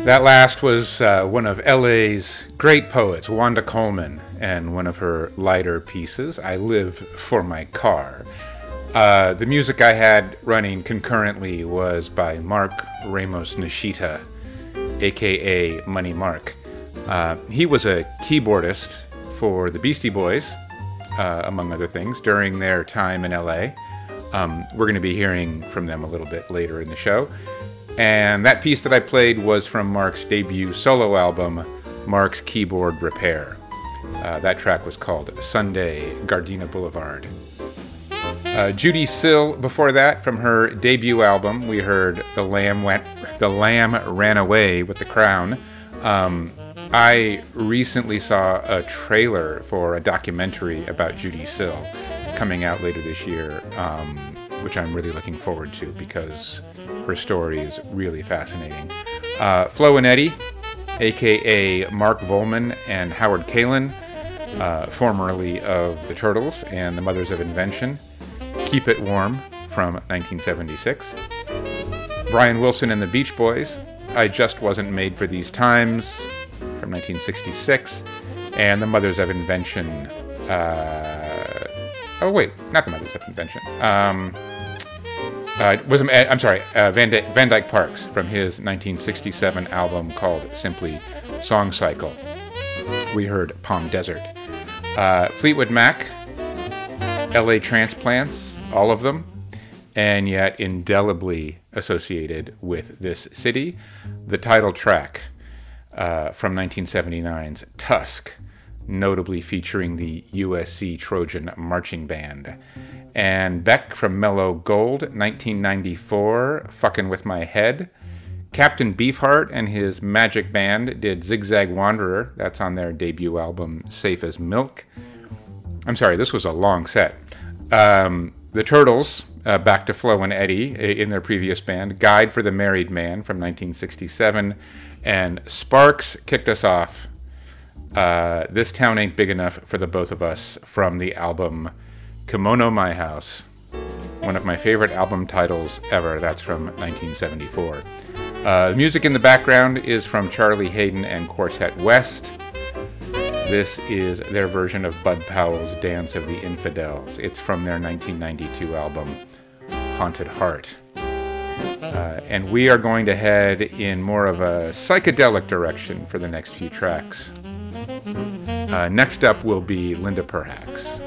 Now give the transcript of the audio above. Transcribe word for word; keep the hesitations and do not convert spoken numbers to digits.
That last was uh, one of L A's great poets, Wanda Coleman, and one of her lighter pieces, I Live for My Car. Uh, the music I had running concurrently was by Mark Ramos Nishita, a k a. Money Mark. Uh, he was a keyboardist for the Beastie Boys, uh, among other things, during their time in L A. Um, we're going to be hearing from them a little bit later in the show. And that piece that I played was from Mark's debut solo album, Mark's Keyboard Repair. Uh, that track was called Sunday, Gardena Boulevard. Uh, Judy Sill, before that, from her debut album, we heard The Lamb Went, The Lamb Ran Away with the Crown. Um, I recently saw a trailer for a documentary about Judy Sill coming out later this year, um, which I'm really looking forward to because her story is really fascinating. Uh, Flo and Eddie, a k a. Mark Volman and Howard Kalin, uh, formerly of the Turtles and the Mothers of Invention. Keep It Warm from nineteen seventy-six. Brian Wilson and the Beach Boys, I Just Wasn't Made for These Times from nineteen sixty-six. And the Mothers of Invention. Uh, oh, wait, not the Mothers of Invention. Um... Uh, was I'm sorry, uh, Van, Dy- Van Dyke Parks from his nineteen sixty-seven album called simply Song Cycle. We heard Palm Desert. Uh, Fleetwood Mac, L A Transplants, all of them, and yet indelibly associated with this city. The title track uh, from nineteen seventy-nine's Tusk, notably featuring the U S C Trojan Marching Band. And Beck from Mellow Gold, nineteen ninety-four, Fuckin' With My Head. Captain Beefheart and his Magic Band did Zigzag Wanderer. That's on their debut album, Safe as Milk. I'm sorry, this was a long set. Um, the Turtles, uh, back to Flo and Eddie in their previous band. Guide for the Married Man from nineteen sixty-seven. And Sparks kicked us off. Uh, This Town Ain't Big Enough for the Both of Us from the album Kimono My House, one of my favorite album titles ever. That's from nineteen seventy-four. Uh, the music in the background is from Charlie Hayden and Quartet West. This is their version of Bud Powell's Dance of the Infidels. It's from their nineteen ninety-two album, Haunted Heart. Uh, and we are going to head in more of a psychedelic direction for the next few tracks. Uh, next up will be Linda Perhacs.